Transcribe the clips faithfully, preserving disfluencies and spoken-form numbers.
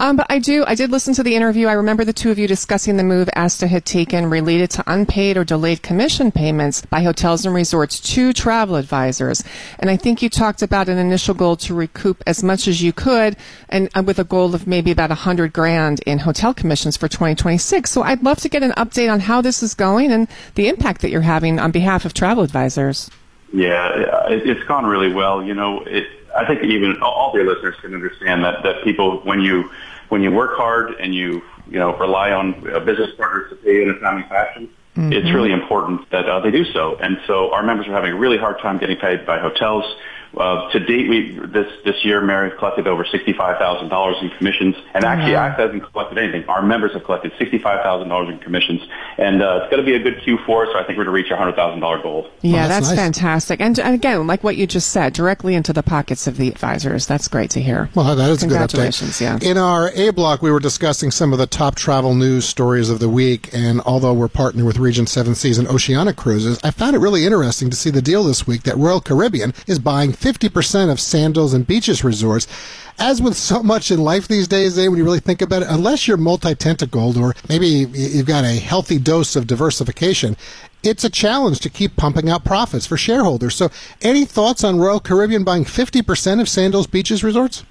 Um, but I do, I did listen to the interview. I remember the two of you discussing the move Asta had taken related to unpaid or delayed commission payments by hotels and resorts to travel advisors. And I think you talked about an initial goal to recoup as much as you could, and uh, with a goal of maybe about a hundred grand in hotel commissions for twenty twenty-six. So I'd love to get an update on how this is going and the impact that you're having on behalf of travel advisors. Yeah, it's gone really well. You know, it, I think even all your listeners can understand that, that people, when you when you work hard and you you know rely on business partners to pay in a timely fashion, mm-hmm. it's really important that uh, they do so. And so our members are having a really hard time getting paid by hotels. Uh, to date, we this this year, Mary collected over sixty-five thousand dollars in commissions, and actually, mm-hmm. ASTA hasn't collected anything. Our members have collected sixty-five thousand dollars in commissions, and uh, it's going to be a good Q four. So I think we're going to reach our hundred thousand dollar goal. Yeah, oh, that's, that's nice. fantastic, and, and again, like what you just said, directly into the pockets of the advisors. That's great to hear. Well, that is a good update. Congratulations, yeah. In our A block, we were discussing some of the top travel news stories of the week, and although we're partnered with Regent Seven Seas and Oceanic Cruises, I found it really interesting to see the deal this week that Royal Caribbean is buying fifty percent of Sandals and Beaches resorts. As with so much in life these days, eh, when you really think about it, unless you're multi-tentacled or maybe you've got a healthy dose of diversification, it's a challenge to keep pumping out profits for shareholders. So any thoughts on Royal Caribbean buying fifty percent of Sandals Beaches resorts?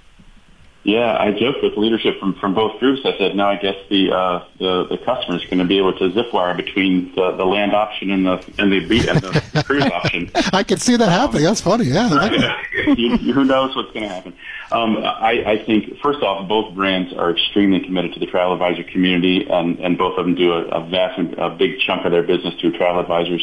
Yeah, I joked with leadership from, from both groups. I said, now I guess the uh, the, the customer's going to be able to zip wire between the, the land option and the and the, beach, and the cruise option. I could see that happening. That's funny. Yeah. I like that. you, who knows what's going to happen? Um, I, I think, first off, both brands are extremely committed to the travel advisor community, and, and both of them do a, a vast, a big chunk of their business through travel advisors.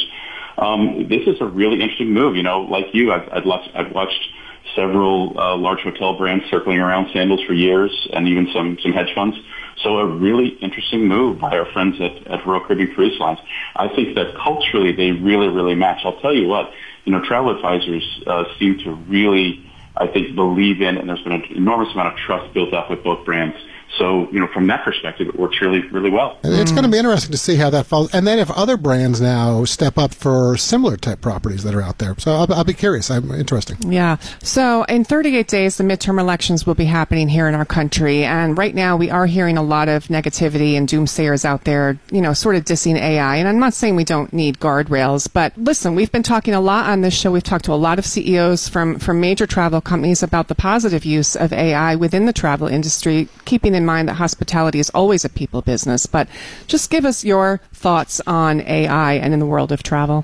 Um, this is a really interesting move. You know, like you, I've, I've, watched, I've watched several uh, large hotel brands circling around Sandals for years, and even some, some hedge funds. So a really interesting move by our friends at, at Royal Caribbean Cruise Lines. I think that culturally they really, really match. I'll tell you what, you know, travel advisors uh, seem to really, I think, believe in, and there's been an enormous amount of trust built up with both brands. So, you know, from that perspective, it works really, really well. It's going to be interesting to see how that falls. And then if other brands now step up for similar type properties that are out there. So I'll, I'll be curious. I'm interesting. Yeah. So in thirty-eight days, the midterm elections will be happening here in our country. And right now we are hearing a lot of negativity and doomsayers out there, you know, sort of dissing A I. And I'm not saying we don't need guardrails, but listen, we've been talking a lot on this show. We've talked to a lot of C E Os from, from major travel companies about the positive use of A I within the travel industry, keeping in mind that hospitality is always a people business. But just give us your thoughts on A I and in the world of travel.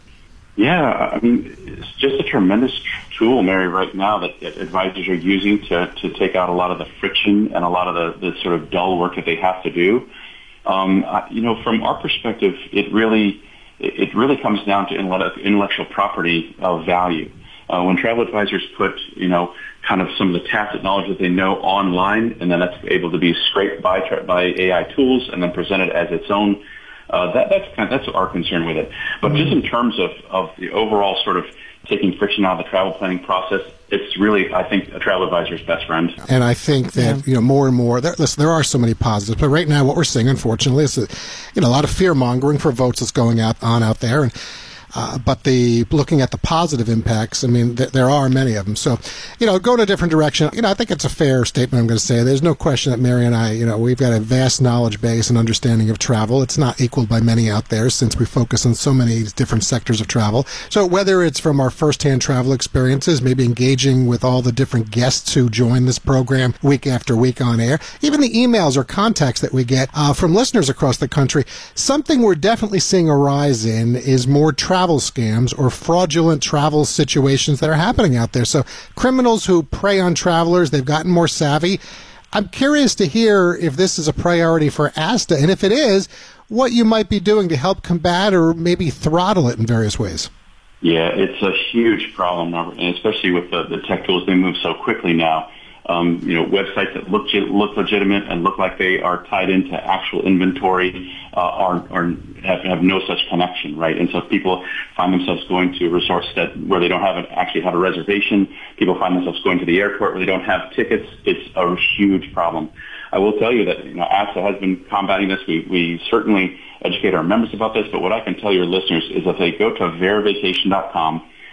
Yeah, I mean, it's just a tremendous tool, Mary, right now that, that advisors are using to, to take out a lot of the friction and a lot of the, the sort of dull work that they have to do. Um, you know, from our perspective, it really it really comes down to intellectual property of value. Uh, when travel advisors put, you know, kind of some of the tacit knowledge that they know online, and then that's able to be scraped by by A I tools and then presented as its own. Uh, that, that's kind of, that's our concern with it. But just in terms of, of the overall sort of taking friction out of the travel planning process, it's really, I think, a travel advisor's best friend. And I think that, yeah. you know, more and more, there, listen, there are so many positives, but right now what we're seeing, unfortunately, is that, you know, a lot of fear-mongering for votes that's going out on out there. And Uh, but the looking at the positive impacts, I mean, th- there are many of them. So, you know, go in a different direction. You know, I think it's a fair statement I'm going to say. There's no question that Mary and I, you know, we've got a vast knowledge base and understanding of travel. It's not equaled by many out there since we focus on so many different sectors of travel. So whether it's from our firsthand travel experiences, maybe engaging with all the different guests who join this program week after week on air, even the emails or contacts that we get uh, from listeners across the country, something we're definitely seeing a rise in is more travel travel scams or fraudulent travel situations that are happening out there. So criminals who prey on travelers, they've gotten more savvy. I'm curious to hear if this is a priority for ASTA, and if it is, what you might be doing to help combat or maybe throttle it in various ways. Yeah, it's a huge problem, Robert, and especially with the, the tech tools, they move so quickly now. Um, you know, websites that look look legitimate and look like they are tied into actual inventory uh, are, are have, have no such connection, right? And so if people find themselves going to resorts that where they don't have an, actually have a reservation, people find themselves going to the airport where they don't have tickets. It's a huge problem. I will tell you that, you know, ASTA has been combating this. We we certainly educate our members about this, but what I can tell your listeners is that they go to vervacation dot com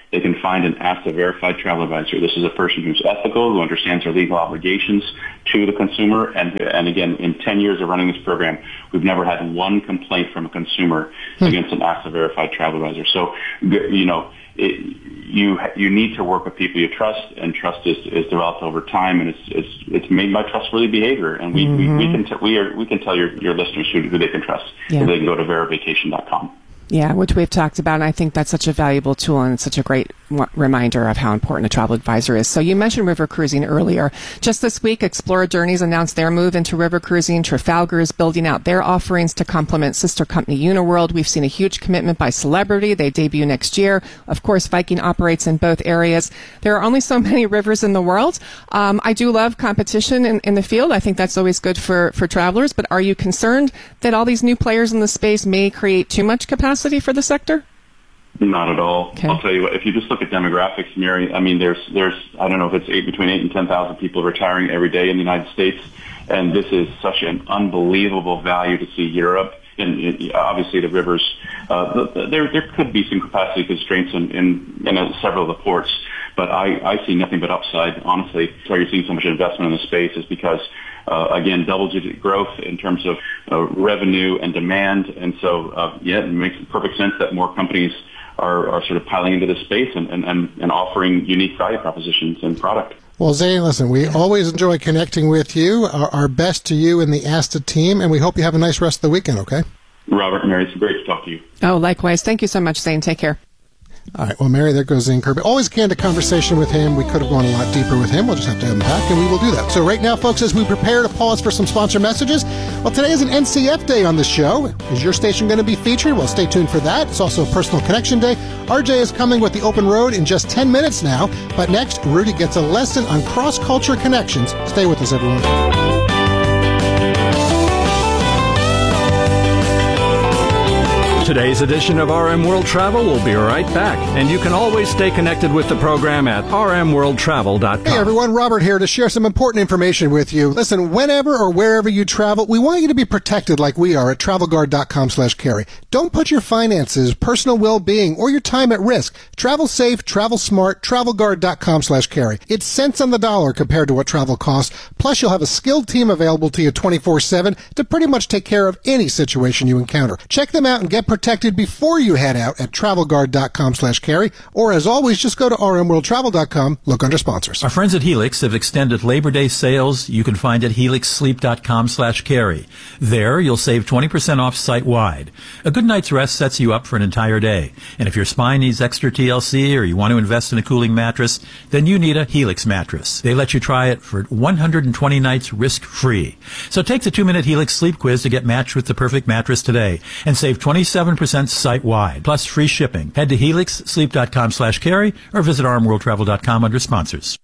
they can find an ASTA-verified travel advisor. This is a person who's ethical, who understands their legal obligations to the consumer. And, and again, in ten years of running this program, we've never had one complaint from a consumer hmm. against an ASTA-verified travel advisor. So, you know, it, you you need to work with people you trust, and trust is, is developed over time, and it's it's it's made by trustworthy behavior. And we mm-hmm. we, we can t- we are we can tell your, your listeners who, who they can trust. Yeah. They can go to verivacation dot com. Yeah, which we've talked about, and I think that's such a valuable tool, and it's such a great w- reminder of how important a travel advisor is. So you mentioned river cruising earlier. Just this week, Explorer Journeys announced their move into river cruising. Trafalgar is building out their offerings to complement sister company Uniworld. We've seen a huge commitment by Celebrity. They debut next year. Of course, Viking operates in both areas. There are only so many rivers in the world. Um, I do love competition in, in the field. I think that's always good for, for travelers. But are you concerned that all these new players in the space may create too much capacity for the sector? Not at all. Okay. I'll tell you what, if you just look at demographics, Mary, I mean, there's, there's, I don't know if it's eight, between eight and ten thousand people retiring every day in the United States. And this is such an unbelievable value to see Europe. And it, obviously the rivers, uh, the, there, there could be some capacity constraints in, in, in uh, several of the ports, but I, I see nothing but upside, honestly. That's why you're seeing so much investment in the space, is because Uh, again, double-digit growth in terms of uh, revenue and demand. And so, uh, yeah, it makes perfect sense that more companies are, are sort of piling into this space and, and, and offering unique value propositions and product. Well, Zane, listen, we always enjoy connecting with you. Our, our best to you and the ASTA team, and we hope you have a nice rest of the weekend, okay? Robert and Mary, it's great to talk to you. Oh, likewise. Thank you so much, Zane. Take care. All right, well, Mary, there goes Zane Kirby. Always a candid conversation with him. We could have gone a lot deeper with him. We'll just have to have him back, and we will do that. So right now, folks, as we prepare to pause for some sponsor messages, well, today is an N C F day on the show. Is your station going to be featured? Well, stay tuned for that. It's also a Personal Connection Day. R J is coming with the Open Road in just ten minutes now. But next, Rudy gets a lesson on cross-culture connections. Stay with us, everyone. Today's edition of R M World Travel will be right back, and you can always stay connected with the program at r m world travel dot com. Hey everyone, Robert here to share some important information with you. Listen, whenever or wherever you travel, we want you to be protected like we are at travel guard dot com slash carry. Don't put your finances, personal well-being, or your time at risk. Travel safe, travel smart, travel guard dot com slash carry. It's cents on the dollar compared to what travel costs. Plus, you'll have a skilled team available to you twenty-four seven to pretty much take care of any situation you encounter. Check them out and get protected protected before you head out at travel guard dot com slash carry, or as always, just go to r m world travel dot com, look under sponsors. Our friends at Helix have extended Labor Day sales you can find at helix sleep dot com slash carry. There, you'll save twenty percent off site-wide. A good night's rest sets you up for an entire day. And if your spine needs extra T L C or you want to invest in a cooling mattress, then you need a Helix mattress. They let you try it for one hundred twenty nights risk-free. So take the two-minute Helix sleep quiz to get matched with the perfect mattress today and save twenty-seven percent site-wide, plus free shipping. Head to helix sleep dot com slash carry or visit r m world travel dot com under sponsors.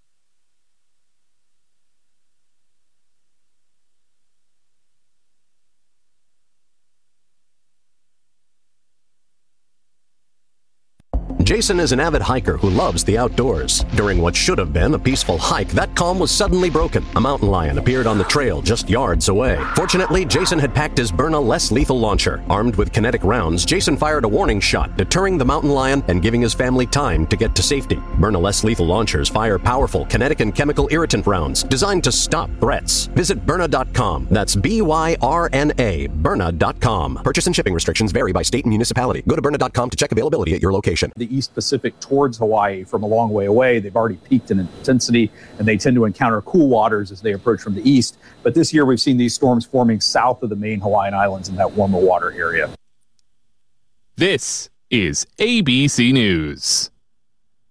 Jason is an avid hiker who loves the outdoors. During what should have been a peaceful hike, that calm was suddenly broken. A mountain lion appeared on the trail just yards away. Fortunately, Jason had packed his Byrna less lethal launcher. Armed with kinetic rounds, Jason fired a warning shot, deterring the mountain lion and giving his family time to get to safety. Byrna less lethal launchers fire powerful kinetic and chemical irritant rounds designed to stop threats. Visit Byrna dot com. That's B Y R N A, Byrna dot com. Purchase and shipping restrictions vary by state and municipality. Go to Byrna dot com to check availability at your location. The East Pacific towards Hawaii from a long way away. They've already peaked in intensity, and they tend to encounter cool waters as they approach from the east. But this year, we've seen these storms forming south of the main Hawaiian Islands in that warmer water area. This is A B C News.